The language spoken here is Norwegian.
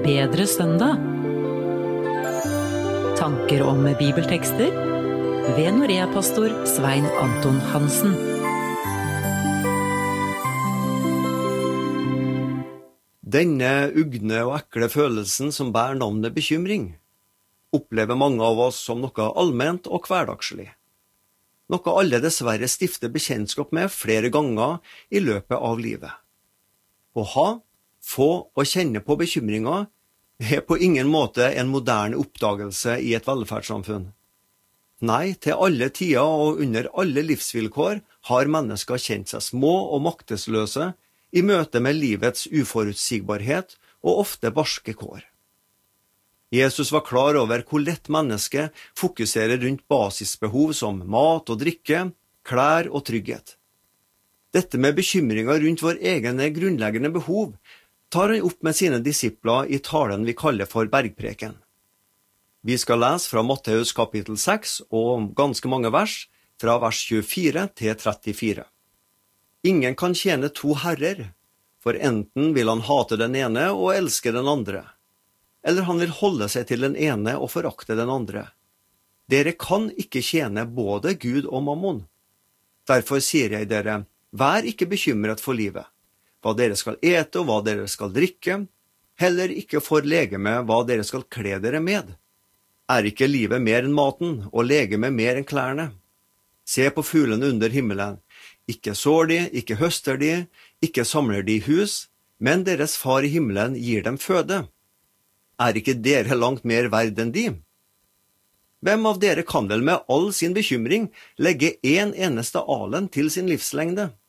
bedre søndag. Tanker om bibeltekster ved Norea-pastor Svein Anton Hansen. Denne ugne og ekle følelsen som bærer navnet bekymring, opplever mange av oss som noe allment og hverdagslig. Noe alle dessverre stifter bekjentskap med flere ganger i løpet av livet. Å ha, få og kjenne på bekymringer er på ingen måte en moderne oppdagelse i et velferdssamfunn. Nei, til alle tider og under alle livsvilkår har mennesker kjent seg små og maktesløse i møte med livets uforutsigbarhet og ofte barske kår. Jesus var klar over hvor lett mennesket fokuserer rundt basisbehov som mat og drikke, klær og trygghet. Dette med bekymringer rundt vår egne grunnleggende behov tar han opp med sine disipler i talen vi kaller for bergpreken. Vi skal lese fra Matteus kapittel 6 og ganske mange vers, fra vers 24 til 34. Ingen kan tjene to herrer, for enten vil han hate den ene og elske den andre, eller han vil holde seg til den ene og forakte den andre. Dere kan ikke tjene både Gud og mammon. Derfor sier jeg dere, vær ikke bekymret for livet, hva dere skal ete og hva dere skal drikke, heller ikke for legeme hva dere skal kle dere med. Er ikke livet mer enn maten, og legeme mer enn klærne? Se på fuglene under himmelen. Ikke sår de, ikke høster de, ikke samler de i hus, men deres far i himmelen gir dem føde. Er ikke dere langt mer verd enn de? Hvem av dere kan vel med all sin bekymring legge en eneste alen til sin livslengde?